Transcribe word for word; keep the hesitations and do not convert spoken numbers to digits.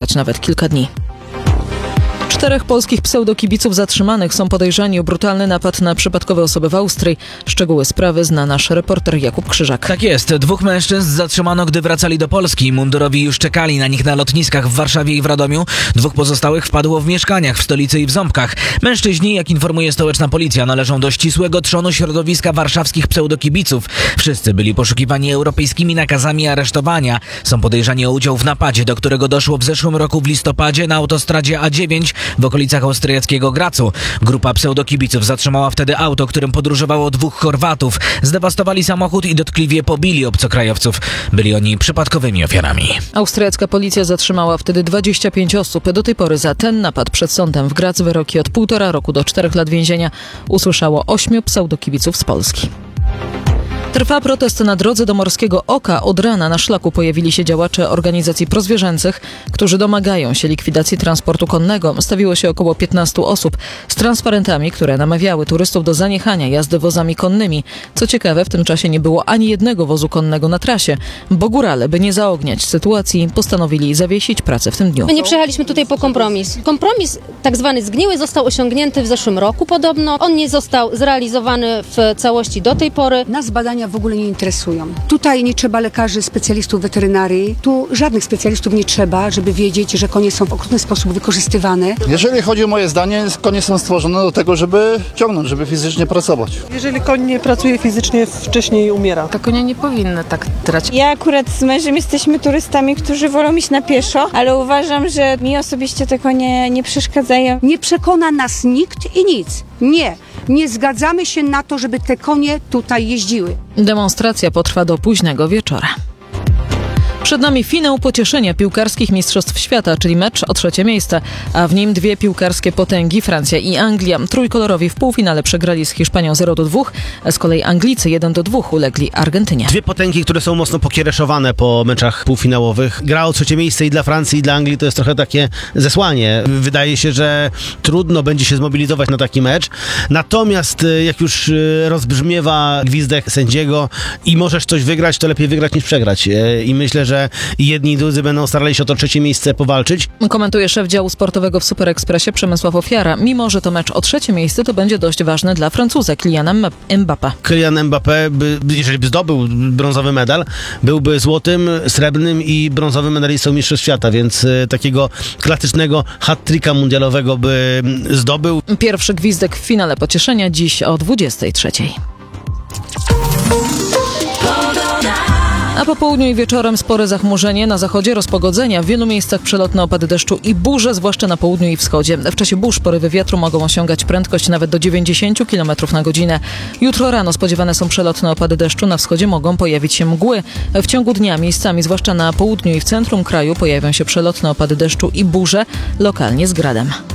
trwać nawet kilka dni. Czterech polskich pseudokibiców zatrzymanych są podejrzani o brutalny napad na przypadkowe osoby w Austrii. Szczegóły sprawy zna nasz reporter Jakub Krzyżak. Tak jest. Dwóch mężczyzn zatrzymano, gdy wracali do Polski. Mundurowi już czekali na nich na lotniskach w Warszawie i w Radomiu. Dwóch pozostałych wpadło w mieszkaniach w stolicy i w Ząbkach. Mężczyźni, jak informuje stołeczna policja, należą do ścisłego trzonu środowiska warszawskich pseudokibiców. Wszyscy byli poszukiwani europejskimi nakazami aresztowania. Są podejrzani o udział w napadzie, do którego doszło w zeszłym roku w listopadzie na autostradzie A dziewięć w okolicach austriackiego Gracu. Grupa pseudokibiców zatrzymała wtedy auto, którym podróżowało dwóch Chorwatów. Zdewastowali samochód i dotkliwie pobili obcokrajowców. Byli oni przypadkowymi ofiarami. Austriacka policja zatrzymała wtedy dwadzieścia pięć osób. Do tej pory za ten napad przed sądem w Graz wyroki od półtora roku do czterech lat więzienia usłyszało ośmiu pseudokibiców z Polski. Trwa protest na drodze do Morskiego Oka. Od rana na szlaku pojawili się działacze organizacji prozwierzęcych, którzy domagają się likwidacji transportu konnego. Stawiło się około piętnastu osób z transparentami, które namawiały turystów do zaniechania jazdy wozami konnymi. Co ciekawe, w tym czasie nie było ani jednego wozu konnego na trasie, bo górale, by nie zaogniać sytuacji, postanowili zawiesić pracę w tym dniu. My nie przyjechaliśmy tutaj po kompromis. Kompromis tak zwany zgniły został osiągnięty w zeszłym roku podobno. On nie został zrealizowany w całości do tej pory. Nas badania w ogóle nie interesują. Tutaj nie trzeba lekarzy, specjalistów weterynarii. Tu żadnych specjalistów nie trzeba, żeby wiedzieć, że konie są w okrutny sposób wykorzystywane. Jeżeli chodzi o moje zdanie, konie są stworzone do tego, żeby ciągnąć, żeby fizycznie pracować. Jeżeli koń nie pracuje fizycznie, wcześniej umiera. To konie nie powinny tak tracić. Ja akurat z mężem jesteśmy turystami, którzy wolą iść na pieszo, ale uważam, że mi osobiście te konie nie przeszkadzają. Nie przekona nas nikt i nic. Nie. Nie zgadzamy się na to, żeby te konie tutaj jeździły. Demonstracja potrwa do późnego wieczora. Przed nami finał pocieszenia piłkarskich Mistrzostw Świata, czyli mecz o trzecie miejsce, a w nim dwie piłkarskie potęgi, Francja i Anglia. Trójkolorowi w półfinale przegrali z Hiszpanią zero do dwóch, a z kolei Anglicy jeden do dwóch ulegli Argentynie. Dwie potęgi, które są mocno pokiereszowane po meczach półfinałowych. Gra o trzecie miejsce i dla Francji, i dla Anglii to jest trochę takie zesłanie. Wydaje się, że trudno będzie się zmobilizować na taki mecz. Natomiast jak już rozbrzmiewa gwizdek sędziego i możesz coś wygrać, to lepiej wygrać niż przegrać. I myślę, że jedni i drudzy będą starali się o to trzecie miejsce powalczyć. Komentuje szef działu sportowego w Super Expressie Przemysław Ofiara. Mimo że to mecz o trzecie miejsce, to będzie dość ważny dla Francuza Kyliana Mbappé. Kylian Mbappé, by, jeżeli by zdobył brązowy medal, byłby złotym, srebrnym i brązowym medalistą Mistrzostw Świata, więc y, takiego klasycznego hat-tricka mundialowego by zdobył. Pierwszy gwizdek w finale pocieszenia dziś o dwudziestej trzeciej. A po południu i wieczorem spore zachmurzenie, na zachodzie rozpogodzenia, w wielu miejscach przelotne opady deszczu i burze, zwłaszcza na południu i wschodzie. W czasie burz porywy wiatru mogą osiągać prędkość nawet do dziewięćdziesiąt kilometrów na godzinę. Jutro rano spodziewane są przelotne opady deszczu, na wschodzie mogą pojawić się mgły. W ciągu dnia miejscami, zwłaszcza na południu i w centrum kraju, pojawią się przelotne opady deszczu i burze, lokalnie z gradem.